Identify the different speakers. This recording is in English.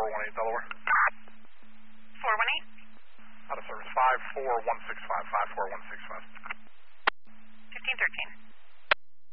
Speaker 1: 418 Delaware.
Speaker 2: 418?
Speaker 1: Out of service 54165, 54165.